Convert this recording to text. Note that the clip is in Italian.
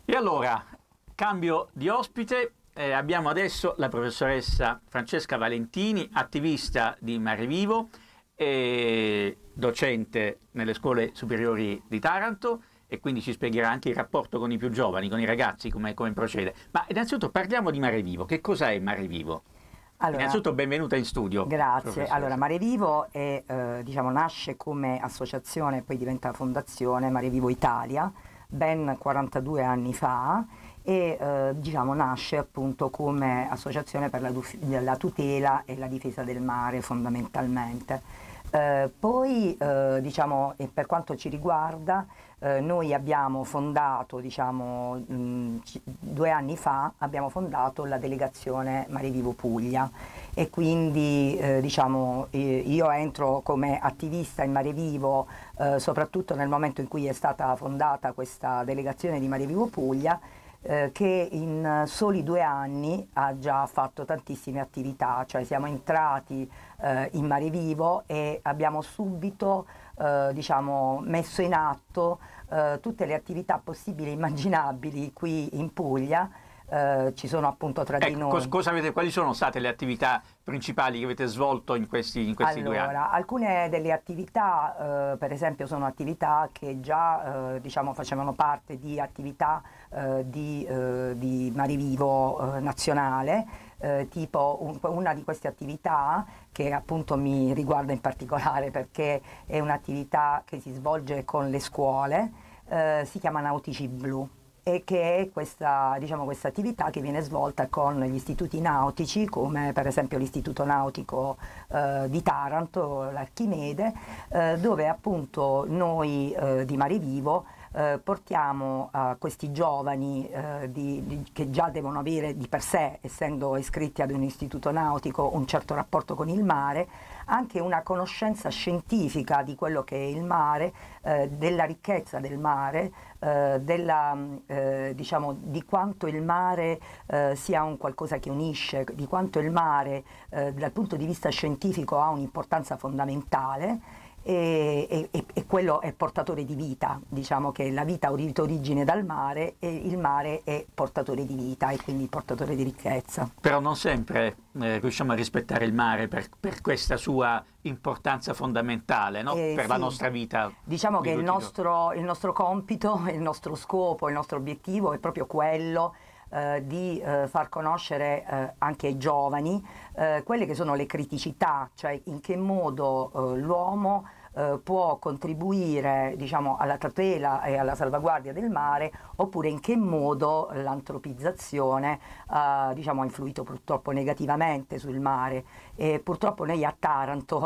E allora, cambio di ospite, abbiamo adesso la professoressa Francesca Valentini, attivista di Mare Vivo, docente nelle scuole superiori di Taranto, e quindi ci spiegherà anche il rapporto con i più giovani, con i ragazzi, come procede. Ma innanzitutto parliamo di Mare Vivo. Che cosa è Mare Vivo? Allora, innanzitutto benvenuta in studio. grazie. Allora, Mare Vivo è, nasce come associazione, poi diventa fondazione Mare Vivo Italia, ben 42 anni fa, e nasce appunto come associazione per la tutela e la difesa del mare fondamentalmente. Poi e per quanto ci riguarda, noi abbiamo fondato 2 anni fa abbiamo fondato la delegazione Mare Vivo Puglia, e quindi io entro come attivista in Mare Vivo soprattutto nel momento in cui è stata fondata questa delegazione di Mare Vivo Puglia, che in soli 2 anni ha già fatto tantissime attività. Cioè siamo entrati in Mare Vivo e abbiamo subito messo in atto tutte le attività possibili e immaginabili qui in Puglia. Ci sono appunto tra di noi. Quali sono state le attività principali che avete svolto in questi 2 anni? Allora, alcune delle attività, per esempio, sono attività che già facevano parte di attività di Mare Vivo nazionale, tipo una di queste attività che appunto mi riguarda in particolare perché è un'attività che si svolge con le scuole, si chiama Nautici Blu, e che è questa attività che viene svolta con gli istituti nautici, come per esempio l'Istituto Nautico di Taranto, l'Archimede, dove appunto noi di Mare Vivo portiamo a questi giovani che già devono avere di per sé, essendo iscritti ad un istituto nautico, un certo rapporto con il mare, anche una conoscenza scientifica di quello che è il mare, della ricchezza del mare, di quanto il mare sia un qualcosa che unisce, di quanto il mare dal punto di vista scientifico ha un'importanza fondamentale. E quello è portatore di vita, diciamo che la vita ha avuto origine dal mare e il mare è portatore di vita e quindi portatore di ricchezza. Però non sempre riusciamo a rispettare il mare per questa sua importanza fondamentale, no? Per la nostra vita. Diciamo che il nostro compito, il nostro scopo, il nostro obiettivo è proprio quello di far conoscere anche ai giovani quelle che sono le criticità, cioè in che modo l'uomo può contribuire alla tutela e alla salvaguardia del mare, oppure in che modo l'antropizzazione ha influito purtroppo negativamente sul mare. E purtroppo noi a Taranto